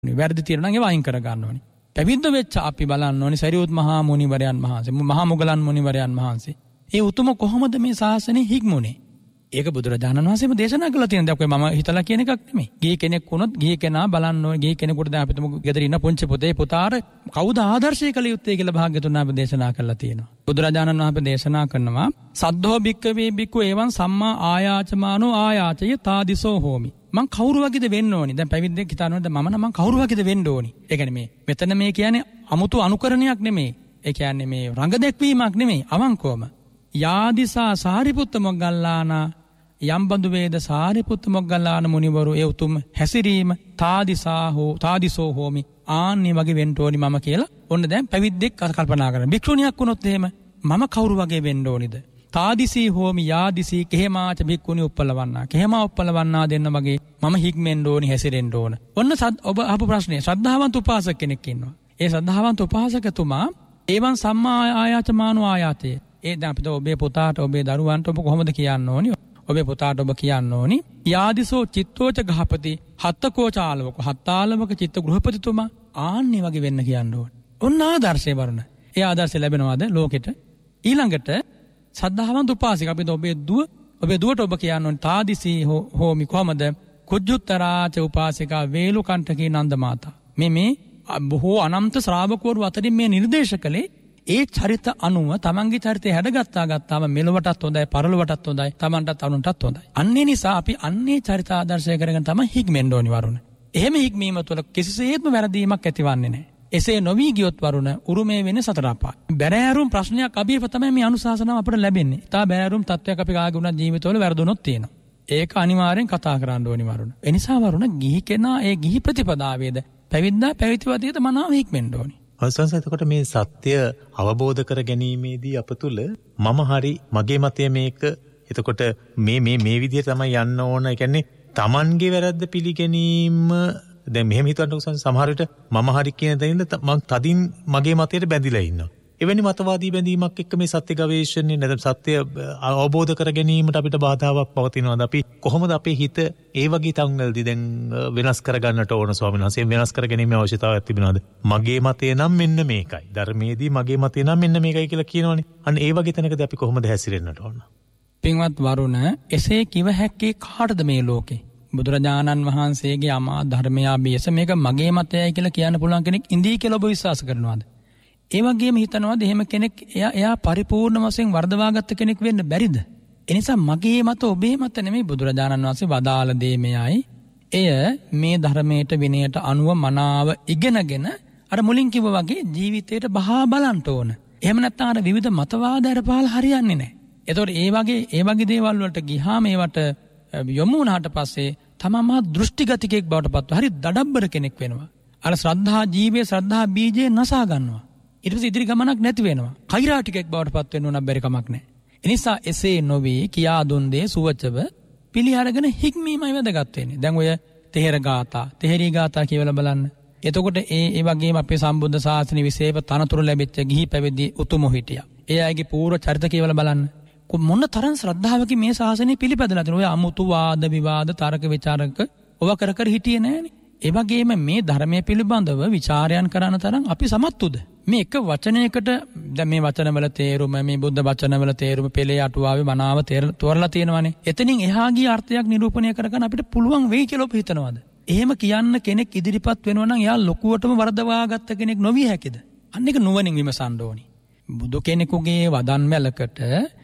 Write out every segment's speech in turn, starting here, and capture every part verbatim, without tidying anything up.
වැරදි තියෙනවා නම් ඒව අයින් කර ගන්න ඕනේ. පැවිද්ද වෙච්ච අපි බලන්න ඕනේ සරියුත් මහා මුනිවරයන් වහන්සේ, මහා මොගලන් මුනිවරයන් වහන්සේ. ඒ උතුම කොහොමද මේ ශාසනය හික්මුනේ? ඒක බුදුරජාණන් වහන්සේම දේශනා කළා තියෙන දේ. මම හිතලා කියන එකක් නෙමෙයි. ගිහි කෙනෙක් වුණොත් ගිහි කෙනා බලන්න ඕනේ. ගිහි කෙනෙකුට දැන් අපිට ගෙදර ඉන්න පුංචි පුතේ පුතාට කවුද ආදර්ශය කළ යුත්තේ කියලා භාග්‍යතුන් වහන්සේ දේශනා කළා තියෙනවා. බුදුරජාණන් වහන්සේ දේශනා කරනවා සද්ධෝ භික්ඛවේ භික්ඛු එවං සම්මා ආයාචමානෝ ආයාචය තාදිසෝ හෝමි. මං කවුරු වගේද වෙන්න ඕනි? දැන් පැවිද්දෙක් හිතනවාද මම නම් මං කවුරු වගේද වෙන්න ඕනි? ඒ කියන්නේ මේ මෙතන මේ කියන්නේ අමුතු අනුකරණයක් නෙමෙයි. ඒ කියන්නේ මේ රඟ දැක්වීමක් නෙමෙයි. අවංකවම යාදිසා සාරිපුත්ත මොග්ගල්ලානා යම්බඳු වේද සාරිපුත්ත මොග්ගල්ලාන මුනිවරු ඒ උතුම් හැසිරීම තාදිසා හෝ තාදිසෝ හෝමි ආන්නේ වගේ වෙන්න ඕනි මම කියලා ඔන්න දැන් පැවිද්දෙක් කල්පනා කරන. භික්ෂුණියක් වුණොත් එහෙම මම කවුරු වගේ වෙන්න ඕනිද? තාදිසී හෝමි යාදිසී කෙහෙමාච භික්ඛුනි උප්පලවන්නා. කෙහෙමා උප්පලවන්නා දෙන්න වගේ මම හික්මෙන්න ඕනි, හැසිරෙන්න ඕන. ඔන්න ඔබ අහපු ප්‍රශ්නේ ශ්‍රද්ධාවන්ත උපාසක කෙනෙක් ඉන්නවා. ඒ ශ්‍රද්ධාවන්ත උපාසකතුමා ඒවන් සම්මා ආයාචමානෝ ආයාතේ. ඒ දැන් අපිට ඔබේ පුතාට ඔබේ දරුවන්ට ඔබ කොහොමද කියන්න ඕනි? ඔබේ පුතාට ඔබ කියන්න ඕනි යාදිසෝ චිත්තෝච ගහපති හත්තකෝචාලවක හත්තාලවක චිත්ත ගෘහපතිතුමා ආන්නේ වගේ වෙන්න කියන්න ඕනි. ඔන්න ආදර්ශය වරුණ. ඒ ආදර්ශය ලැබෙනවද ලෝකෙට? ඊළඟට සද්ධාවන්ත උපාසික අපිට ඔබේ දුව ඔබේ දුවට ඔබ කියන්න ඕනි තාදිසී හෝමි කොහමද? කුජ්ජුත්තරාච උපාසිකා වේලුකණ්ඨකී නන්ද මාතා. මේ මේ බොහෝ අනන්ත ශ්‍රාවකවරු අතරින් මේ නිර්දේශ කළේ ඒ චරිත අනුව තමන්ගේ චරිතය හැඩගත්තා ගත්තාම මෙලොවටත් හොඳයි, පරලොවටත් හොඳයි, තමන්ටත් අනුන්ටත් හොඳයි. අන්නේ නිසා අපි අන්නේ චරිත ආදර්ශය කරගෙන තමයි හික්මෙන්න ඕනි වරුණ. එහෙම හික්මීම තුළ කිසිසේත්ම වැරදීමක් ඇතිවන්නේ නැහැ. එසේ නොවි ගියොත් වරුණ උරුමේ වෙන්නේ සතර අපාය. බැරෑරුම් ප්‍රශ්නයක් අභියව තමයි මේ අනුශාසනාව අපට ලැබෙන්නේ. තා බැරෑරුම් තත්වයක් අපි කාගේ වුණත් ජීවිතවල වැරදුනොත් තියෙනවා. ඒක අනිවාර්යෙන් කතා කරන්න ඕනි වරුණ. ඒ නිසා වරුණ ගිහි කෙනා ඒ ගිහි ප්‍රතිපදාවේද පැවිද්දා පැවිදිවදීද මනාව හික්මෙන්න ඕනි. අවසන්ස එතකොට මේ සත්‍ය අවබෝධ කර ගැනීමේදී අප තුළ මම හරි මගේ මතය මේක එතකොට මේ මේ මේ විදිහට තමයි යන්න ඕන. ඒ කියන්නේ Tamanගේ වැරද්ද පිළිගැනීම දැන් මෙහෙම හිතන්න සමහර විට මම හරි කියන දෙයින්ද මම තදින් මගේ මතයට බැඳිලා ඉන්නවා. එවැනි මතවාදී බැඳීමක් එක්ක මේ සත්‍ය ගවේෂණය නැත්නම් සත්‍ය අවබෝධ කර ගැනීමට අපිට බාධාවක් පවතිනවාද? අපි කොහොමද අපේ හිත ඒ වගේ තංගල්දී දැන් වෙනස් කර ගන්නට ඕන ස්වාමීන් වහන්සේ? වෙනස් කර ගැනීමේ අවශ්‍යතාවයක් තිබෙනවද? මගේ මතය නම් මෙන්න මේකයි. ධර්මයේදී මගේ මතය නම් මෙන්න මේකයි කියලා කියනවනේ. අන්න ඒ වගේ තැනකදී අපි කොහොමද හැසිරෙන්නට ඕන? පින්වත් වරුණ, එසේ කිව හැක්කේ කාටද මේ ලෝකේ? බුදුරජාණන් වහන්සේගේ අමා ධර්මය අභියස මේක මගේ මතයයි කියලා කියන්න පුළුවන් කෙනෙක් ඉඳී කියලා ඔබ විශ්වාස කරනවද? ඒ වගේම හිතනවාද එහෙම කෙනෙක් එයා එයා පරිපූර්ණ වශයෙන් වර්ධවාගත්ත කෙනෙක් වෙන්න බැරිද? ඒ නිසා මගේ මත ඔබේ මත නෙමෙයි බුදුරජාණන් වහන්සේ වදාළ දේ මෙයයි. එය මේ ධර්මයට විනයට අනුව මනාව ඉගෙනගෙන අර මුලින් කිව්වා වගේ ජීවිතයට බහා බලන්න ඕන. එහෙම නැත්නම් අර විවිධ මතවාද අරපාල හරියන්නේ නැහැ. ඒතකොට ඒ වගේ ඒ වගේ දේවල් වලට ගිහාම ඒවට යොමු වුණාට පස්සේ තමම දෘෂ්ටිගතිකෙක් බවට පත්ව හරි දඩබ්බර කෙනෙක් වෙනවා. අර ශ්‍රද්ධා ජීවේ ශ්‍රද්ධා බීජේ නසා ගන්නවා. ඊට පස්සේ ඉදිරි ගමනක් නැති වෙනවා. කෛරාටිකෙක් බවට පත් වෙන්න උනක් බැරි කමක් නැහැ. ඒ නිසා එසේ නොවේ කියා දුන් දේ සුවචව පිළි අරගෙන හික්මීමයි වැදගත් වෙන්නේ. දැන් ඔය තෙහෙර ගාථා, තෙහෙරී ගාථා කියවලා බලන්න. එතකොට ඒ ඒ වගේම අපේ සම්බුද්ධ ශාසනය විශේෂ තනතුරු ලැබෙච්ච ගිහි පැවිදි උතුමෝ හිටියා. ඒ අයගේ පූර්ව චරිත කියවලා බලන්න. මොන තරම් ශ්‍රද්ධාවකින් මේ ශාසනය පිළිපැදලා තියෙනවා. ඔය අමුතු වාද විවාද තර්ක විචාරක ඔව කර කර හිටියේ නෑනේ. ඒ වගේම මේ ධර්මයේ පිළිබඳව ਵਿਚාරයන් කරන තරම් අපි සමත්තුද? මේ එක වචනයකට දැන් මේ වචනවල තේරුම මේ බුද්ධ වචනවල තේරුම පෙළේ අටුවාවේ මනාව තෝරලා තියෙනවානේ. එතනින් එහා ගිය අර්ථයක් නිරූපණය කරගන්න අපිට පුළුවන් වෙයි කියලා ඔබ හිතනවාද? එහෙම කියන්න කෙනෙක් ඉදිරිපත් වෙනවා නම් එයා ලොකුවටම වරදවාගත්ත කෙනෙක් නොවිය හැකිද? අන්න ඒක නුවණින් විමසන්න ඕනි. බුදු කෙනෙකුගේ වදන් මැලකට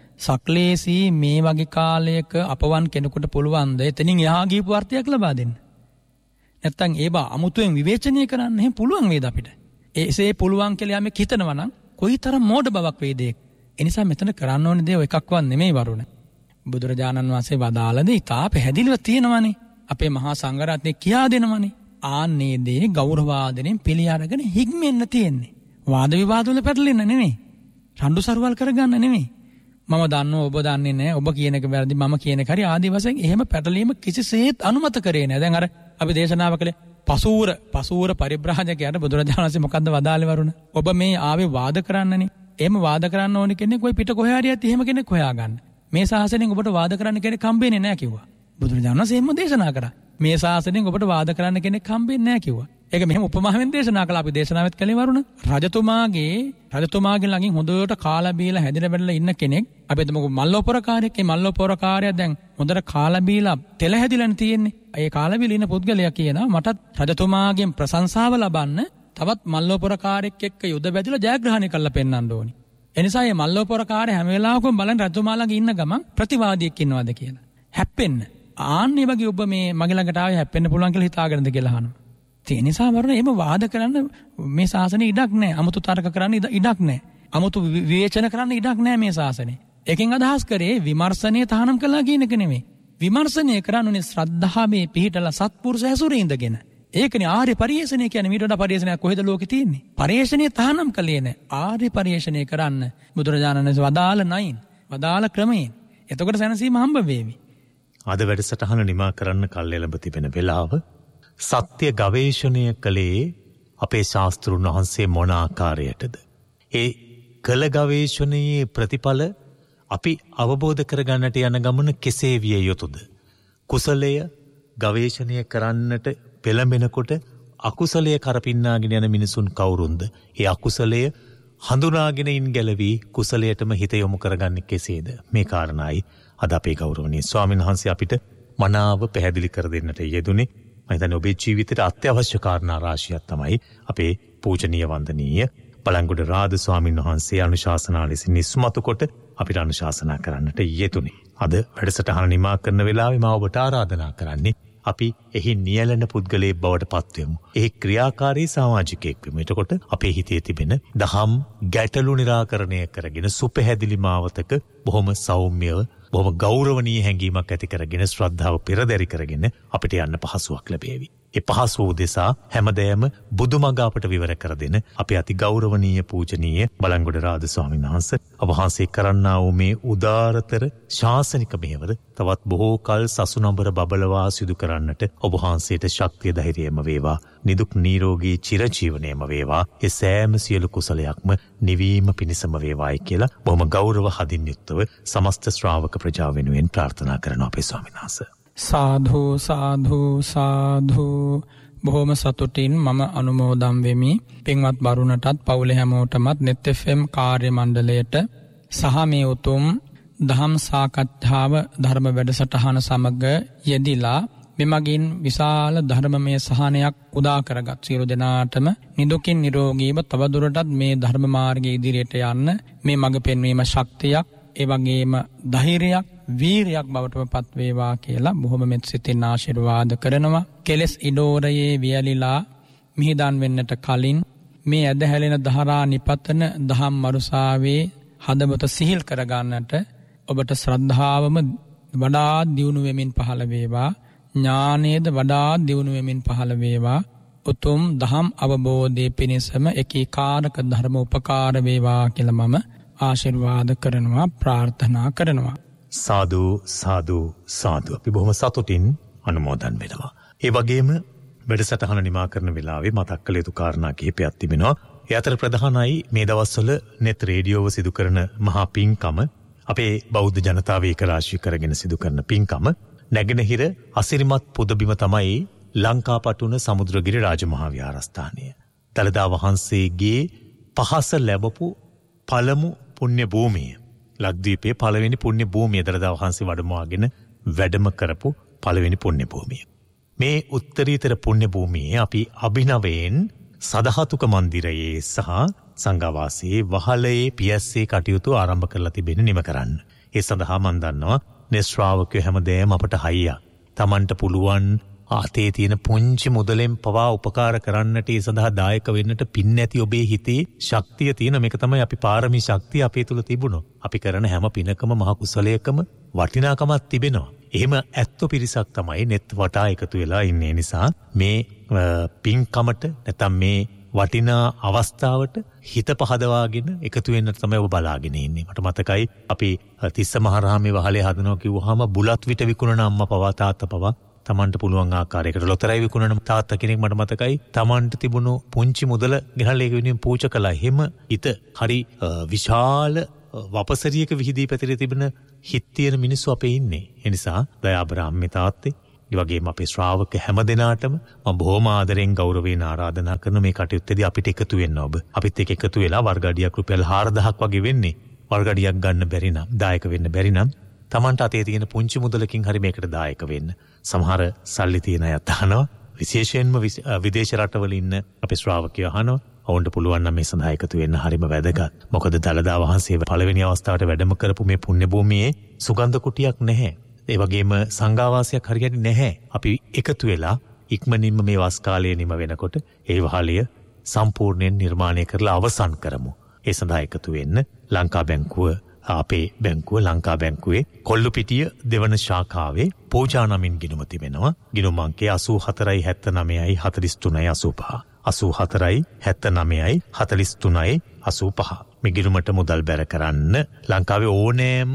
සක්ලේසී මේ වගේ කාලයක අපවන් කෙනෙකුට පුළුවන් ද එතනින් එහා ගියපු අර්ථයක් ලබා දෙන්න? නැත්තම් ඒවා අමුතුවෙන් විවේචනය කරන්න එහෙම පුළුවන් වේද අපිට? ඒසේ පුළුවන් කියලා යමෙක් හිතනවා නම් කොයිතරම් මෝඩ බවක් වේද ඒක? ඒ නිසා මෙතන කරන්න ඕනේ දේ එකක්වත් නෙමෙයි වරුණ. බුදුරජාණන් වහන්සේ වදාළ දේ ඉතා පැහැදිලිව තියෙනවානේ. අපේ මහා සංඝරත්නය කියා දෙනවානේ. ආන්නේ දේ ගෞරවාදනෙන් පිළි අරගෙන හික්මෙන්න තියෙන්නේ. වාද විවාද වල පැටලෙන්න නෙමෙයි. රණ්ඩු සරුවල් කරගන්න නෙමෙයි. මම දන්නව ඔබ දන්නේ නැහැ. ඔබ කියන එක වැරදි මම කියන එක හරි ආදි වශයෙන් එහෙම පැටලීම කිසිසේත් අනුමත කරේ නැහැ. දැන් අර අපි දේශනාව කළේ පසූර පසූර පරිබ්‍රාජකයාට බුදුරජාණන් වහන්සේ මොකද්ද වදාළේ වරුණ? ඔබ මේ ආවේ වාද කරන්නනේ. එහෙම වාද කරන්න ඕනි කෙනෙක් ඔය පිට කොහේ හරි ඇති එහෙම කෙනෙක් හොයාගන්න. මේ ශාසනයෙන් ඔබට වාද කරන්න කෙනෙක් හම්බෙන්නේ නැහැ කිව්වා. බුදුරජාණන් වහන්සේ එහෙම දේශනා කරා. මේ ශාසනයෙන් ඔබට වාද කරන්න කෙනෙක් හම්බෙන්නේ නැහැ කිව්වා. ඒක මෙහෙම උපමාවෙන් දේශනා කළා අපි දේශනාවෙත් කළේ වරුණ. රජතුමාගේ රජතුමාගේ ළඟින් හොඳට කාලා බීලා හැදිලා බැලලා ඉන්න කෙනෙක් අපි හිතමුකෝ මල්ලෝපරකාරයෙක්. ඒ මල්ලෝපරකාරයා දැන් හොඳට කාලා බීලා තෙල හැදිලානේ තියෙන්නේ. ඒ කාලා බීලා ඉන්න පුද්ගලයා කියනවා මටත් රජතුමාගෙන් ප්‍රශංසාව ලබන්න තවත් මල්ලෝපරකාරයෙක් එක්ක යුද බැදලා ජයග්‍රහණය කරලා පෙන්වන්න ඕනි. එනිසා මේ මල්ලෝපරකාරය හැම වෙලාවකම බලන් රජතුමා ළඟ ඉන්න ගමන් ප්‍රතිවාදියෙක් ඉන්නවද කියලා. හැප්පෙන්න. ආන්නේ වගේ ඔබ මේ මගේ ළඟට ආවේ හැප්පෙන්න පුළුවන් කියලා හිතාගෙනද කියලා අහනවා. ඒ නිසා වරුණ එහෙම වාද කරන්න මේ ශාසනයේ ඉඩක් නැහැ. 아무තු තර්ක කරන්න ඉඩක් නැහැ. 아무තු විවේචන කරන්න ඉඩක් නැහැ මේ ශාසනයේ. එකෙන් අදහස් කරේ විමර්ශනයේ තහනම් කළා කියන එක නෙමෙයි. විමර්ශනය කරන්නේ ශ්‍රද්ධාවේ පිහිටලා සත්පුරුෂ ඇසුරේ ඉඳගෙන. ඒකනේ ආර්ය පරිශ්‍රණය කියන්නේ. මීට වඩා පරිශ්‍රණයක් කොහෙද ලෝකේ තියෙන්නේ? පරිශ්‍රණයේ තහනම් කළේ නැහැ. ආර්ය පරිශ්‍රණය කරන්න බුදුරජාණන් වහන්සේ වදාළ නයින් වදාළ ක්‍රමයෙන්. එතකොට සැනසීම හම්බ වේවි. අද වැඩසටහන නිමා කරන්න කල් එළඹ තිබෙන වෙලාව සත්‍ය ගවේෂණය කළේ අපේ ශාස්තෘන් වහන්සේ මොන ආකාරයටද? ඒ කළ ගවේෂණයේ ප්‍රතිඵල අපි අවබෝධ කරගන්නට යන ගමන කෙසේ විය යුතුද? කුසලය ගවේෂණය කරන්නට පෙළඹෙනකොට අකුසලය කරපින්නාගෙන යන මිනිසුන් කවුරුන්ද? ඒ අකුසලය හඳුනාගෙන ඉන් ගැලවී කුසලයටම හිත යොමු කරගන්නේ කෙසේද? මේ කාරණායි අද අපේ ගෞරවනීය ස්වාමීන් වහන්සේ අපිට මනාව පැහැදිලි කර දෙන්නට යෙදුනේ. මම හිතන්නේ ඔබේ ජීවිතයට අත්‍යවශ්‍ය කාරණා රාශියක් තමයි අපේ පූජනීය වන්දනීය බලංගොඩ රාද ස්වාමීන් වහන්සේ අනුශාසනා ලෙසින් නිස්මතු කොට අපිට අනුශාසනා කරන්නට යෙදුනේ. අද වැඩසටහන නිමා කරන වෙලාවේ මම ඔබට ආරාධනා කරන්නේ අපි එහි නියැලෙන පුද්ගලයෙක් බවට පත්වෙමු. එහි ක්‍රියාකාරී සමාජිකයෙක් වෙමු. එතකොට අපේ හිතේ තිබෙන දහම් ගැටලු निराකරණය කරගෙන සුපැහැදිලි මාවතක බොහොම සෞම්‍යව බොහොම ගෞරවනීය හැඟීමක් ඇති කරගෙන ශ්‍රද්ධාව පෙරදරි කරගෙන අපිට යන්න පහසුවක් ලැබේවි. ඒ පහසු උදෙසා හැමදෑම බුදුමඟ අපට විවර කර දෙන අපේ අති ගෞරවනීය පූජනීය බලංගොඩ රාද ස්වාමීන් වහන්සේ ඔබ වහන්සේ කරන්නා වූ මේ උදාරතර ශාසනික මෙහෙවර තවත් බොහෝ කල් සසුනඹර බබලවා සිදු කරන්නට ඔබ වහන්සේට ශක්තිය ධෛර්යයම වේවා. නිදුක් නිරෝගී චිරජීවනයේම වේවා. ඒ සෑම සියලු කුසලයක්ම නිවීම පිණිසම වේවායි කියලා බොහොම ගෞරව හදින් යුක්තව සමස්ත ශ්‍රාවක ප්‍රජාව වෙනුවෙන් ප්‍රාර්ථනා කරනවා අපේ ස්වාමීන් වහන්සේ. සාධු සාධු සාධු. බොහොම සතුටින් මම අනුමෝදන් වෙමි. පින්වත් බරුණටත් පවුලේ හැමෝටමත් නෙත් එෆ් එම් කාර්ය මණ්ඩලයට සහ මේ උතුම් දහම් සාකච්ඡාව ධර්ම වැඩසටහන සමග යෙදිලා මෙමගින් විශාල ධර්මමය සහනයක් උදා කරගත් සියලු දෙනාටම නිදුකින් නිරෝගීව තවදුරටත් මේ ධර්ම මාර්ගයේ ඉදිරියට යන්න මේ මඟ පෙන්වීම ශක්තියක් ඒ වගේම ධෛර්යයක් වීරයක් බවටම පත් වේවා කියලා බොහොම මෙත් සිතින් ආශිර්වාද කරනවා. කෙලස් ඉඩෝරයේ වියලිලා මිහිදන් වෙන්නට කලින් මේ ඇදහැලෙන දහරා නිපතන දහම් මරුසාවේ හදවත සිහිල් කරගන්නට ඔබට ශ්‍රද්ධාවම වඩා දියුණු වෙමින් පහළ වේවා. ඥානයේද වඩා දියුණු වෙමින් පහළ වේවා. උතුම් දහම් අවබෝධයේ පිණසම ඒකීකාරක ධර්ම උපකාර වේවා කියලා මම ආශිර්වාද කරනවා ප්‍රාර්ථනා කරනවා. සාදු සාදු සාදු. අපි බොහොම සතුටින් අනුමෝදන් වෙනවා. ඒ වගේම වැඩසටහන නිමා කරන වෙලාවේ මතක් කළ යුතු කාරණා කිහිපයක් තිබෙනවා. ඒ අතර ප්‍රධානයි මේ දවස්වල නෙත් රේඩියෝව සිදු කරන මහා පින්කම අපේ බෞද්ධ ජනතාව ඒකරාශී කරගෙන සිදු කරන පින්කම. නැගෙනහිර අසිරිමත් පුදබිම තමයි ලංකාපටුන සමුද්‍රගිරි රාජමහා විහාරස්ථානය. දළදා වහන්සේගේ පහස ලැබපු පළමු පුණ්‍ය භූමිය. ලක්ද්වීපයේ පළවෙනි පුණ්‍ය භූමිය දළදා වහන්සේ වැඩමවාගෙන වැඩම කරපු පළවෙනි පුණ්‍ය භූමිය. මේ උත්තරීතර පුණ්‍ය භූමියේ අපි අභිනවයෙන් සදහතුක මන්දිරයේ සහ සංඝවාසයේ වහලයේ පියස්සේ කටයුතු ආරම්භ කරලා තිබෙන නිම කරන්න. ඒ සඳහා මන් දන්නවා ශ්‍රාවකයෝ හැමදේම අපට හයියා. Tamanට පුළුවන් ආතේ තියෙන පුංචි මුදලෙන් පවා උපකාර කරන්නට ඒ සඳහා දායක වෙන්නට පින් නැති ඔබේ හිතේ ශක්තිය තියෙන මේක තමයි අපි පාරමී ශක්තිය අපේ තුල තිබුණොත්. අපි කරන හැම පිනකම මහ කුසලයකම වටිනාකමක් තිබෙනවා. එහෙම ඇත්තෝ පිරිසක් තමයි net වටා එකතු වෙලා ඉන්නේ. නිසා මේ පින්කමට නැත්නම් මේ වටිනා අවස්ථාවට හිත පහදවාගෙන එකතු වෙන්න තමයි ඔබ බලාගෙන ඉන්නේ. මට මතකයි අපි තිස්ස මහරහමේ වහලේ හදනවා කිව්වහම බුලත් විට විකුණන අම්මා පවා තාත්තා පවා තමන්ට පුළුවන් ආකාරයකට ලොතරැයි විකුණන තාත්තා කෙනෙක් මට මතකයි තමන්ට තිබුණු පුංචි මුදල ගෙනල්ලා ඒක වෙනුවෙන් පූජා කළා. එහෙම හිත හරි විශාල වපසරියක විහිදී පැතිර තිබෙන හිත් තියෙන මිනිස්සු අපේ ඉන්නේ. ඒ නිසා දයාබර අම්මේ තාත්තේ ඒ වගේම අපේ ශ්‍රාවක හැම දෙනාටම මම බොහොම ආදරෙන් ගෞරවයෙන් ආරාධනා කරන මේ කටයුත්තේදී අපිට එකතු වෙන්න ඔබ. අපිත් එක්ක එකතු වෙලා වර්ගාඩියක් රුපියල් හාරදහක් වගේ වෙන්නේ. වර්ගාඩියක් ගන්න බැරි නම්, දායක වෙන්න බැරි නම් Tamanට අතේ තියෙන පුංචි මුදලකින් හරි මේකට දායක වෙන්න. සමහර සල්ලි තියෙන අය අහනවා. විශේෂයෙන්ම විදේශ රටවල ඉන්න අපේ ශ්‍රාවකයෝ අහනවා. ඔවුන්ට පුළුවන් නම් මේ සඳහා එකතු වෙන්න හරිම වැදගත්. මොකද දළදා වහන්සේ පළවෙනි අවස්ථාවට වැඩම කරපු මේ පුණ්‍ය භූමියේ සුගන්ධ කුටියක් නැහැ. ඒ වගේම සංඝාවාසයක් හරියට නැහැ. අපි එකතු වෙලා ඉක්මනින්ම මේ වස් කාලය නිම වෙනකොට ඒ වහලිය සම්පූර්ණයෙන් නිර්මාණය කරලා අවසන් කරමු. ඒ සඳහා එකතු වෙන්න ලංකා බැංකුව අපේ බැංකුව ලංකා බැංකුවේ කොල්ලුපිටිය දෙවන ශාඛාවේ පූජා නමින් ගිණුම තිබෙනවා. ගිණුම අංකය අසූ හතරයි හැත්තෑ නවයයි හතළිස් තුනයි අසූ පහ. අසූ හතරයි හැත්තෑ නවයයි හතළිස් තුනයි අසූ පහ. මේ ගිණුමට මුදල් බැර කරන්න ලංකාවේ ඕනෑම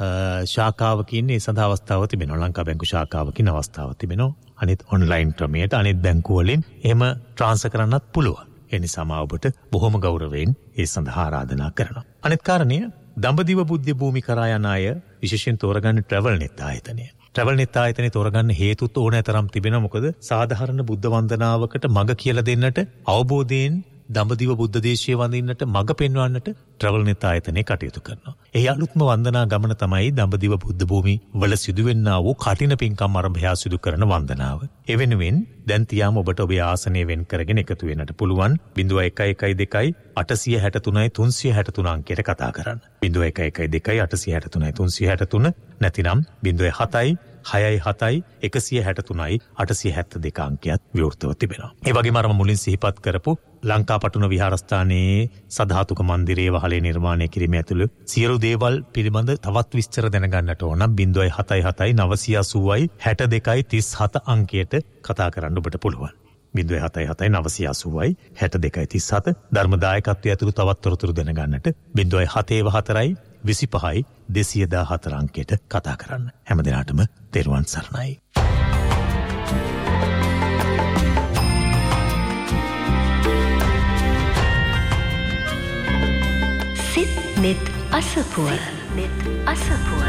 ශාඛාවකින් ඒ සඳහා අවස්ථාව තිබෙනවා. ලංකා බැංකු ශාඛාවකින් අවස්ථාව තිබෙනවා. අනිත් ඔන්ලයින් ක්‍රමයට අනිත් බැංකු වලින් එහෙම ට්‍රාන්ස්ෆර් කරන්නත් පුළුවන්. ඒ නිසාම ඔබට බොහොම ගෞරවයෙන් ඒ සඳහා ආරාධනා කරනවා. අනිත් කාරණය දඹදිව බුද්ධ භූමි කරා යන අය විශේෂයෙන් තෝරගන්න ට්‍රැවල් නෙත් ආයතනය. ට්‍රැවල් නෙත් ආයතනය තෝරගන්න හේතුත් ඕනෑතරම් තිබෙනවා. මොකද සාධාරණ බුද්ධ වන්දනාවකට මඟ කියලා දෙන්නට අවබෝධයෙන් දඹදිව බුද්ධ දේශයේ වඳින්නට මඟ පෙන්වන්නට ට්‍රැවල් නෙත් ආයතනය කටයුතු කරනවා. ඒ අලුත්ම වන්දනා ගමන තමයි දඹදිව බුද්ධ භූමි වල සිදුවෙන්නා වූ කටින පින්කම් ආරම්භය සිදු කරන වන්දනාව. ඒ වෙනුවෙන් දැන් තියාම ඔබට ඔබේ ආසනය වෙන් කරගෙන එකතු වෙන්නට පුළුවන්. ज़ीरो एक एक दो आठ छह छह तीन तीन छह तीन අංකයට කතා කරන්න. ज़ीरो एक एक दो आठ छह छह तीन तीन छह तीन නැතිනම් ज़ीरो सात හයයි හතයි එකසිය හැට තුනයි අටසිය හැත්තෑ දෙක අංකයක් විවෘතව තිබෙනවා. ඒ වගේම අර මුලින් සිහිපත් කරපු ලංකා පටුන විහාරස්ථානයේ සධාතුක මන්දිරයේ වහලේ නිර්මාණය කිරීම ඇතුළු සියලු දේවල් පිළිබඳ තවත් විස්තර දැනගන්නට ඕන නම් ज़ीरो සතයි හතයි නවසිය අසූවයි හැට දෙකයි තිස් හත අංකයට කතා කරන්න ඔබට පුළුවන්. ज़ीरो සතයි හතයි නවසිය අසූවයි හැට දෙකයි තිස් හත ධර්ම දායකත්වයේ ඇතුළු තවත් තොරතුරු දැනගන්නට ज़ीरो හතේ හතරයි විසිපහයි දෙසිය දාහතර අංකයට කතා කරන්න. හැම දිනාටම තෙරුවන් සරණයි. සිත් නෙත් අසපුව නෙත් අසපුව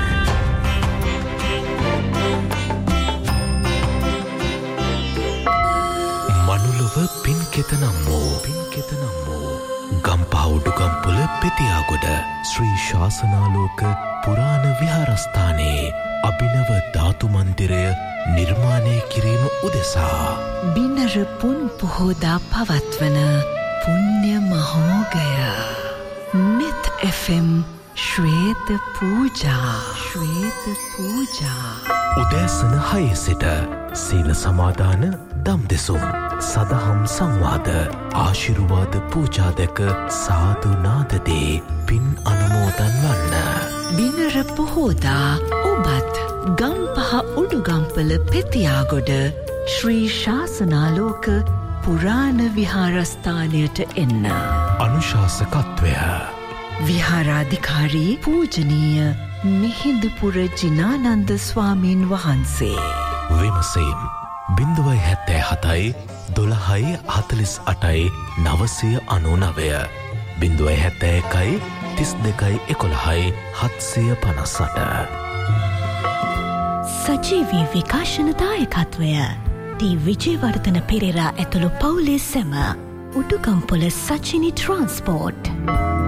මනුලොව පින්කෙත නම් වූ පින්කෙත නම් වූ ගම්පහ උඩුගම්පොළ පෙතියාගොඩ ශ්‍රී ශාසනාලෝක පුරාණ විහාරස්ථානයේ අභිනව ධාතු මන්දිරය නිර්මාණය කිරීම උදෙසා බිනර පුන් පොහෝදා පවත්වන පුණ්‍ය මහෝගය නෙත් එෆ් එම් ශ්වේත පූජා ශ්වේත පූජා උදෑසන හයේ සිට සීල සමාදාන දම් දෙසුම් සදහම් සංවාද ආශිර්වාද පූජා දැක සාදු නාදදී පින් අනුමෝදන් වන්න. බිනර පොහෝදා ඔබත් ගම්පහ උඩුගම්පල පෙතියාගොඩ ශ්‍රී ශාසනාලෝක පුරාණ විහාරස්ථානයට එන්න. අනුශාසකත්වය විහාරාධිකාරී පූජනීය මිහිඳුපුර ජිනානන්ද ස්වාමීන් වහන්සේ. විමසීම් බින්දුවයි හැත්තෑ හතයි දොළහයි හතළිස් අටයි නවසිය අනු නවය බින්දුවයි හැත්තෑ එකයි තිස් දෙකයි එකොළහයි හත්සිය පනස් අට. සජීවී විකාශන දායකත්වය දී විජේවර්ධන පෙරේරා ඇතුළු පවුලේ සැම උඩුගම්පොළ සචිනි ට්‍රාන්ස්පෝර්ට්.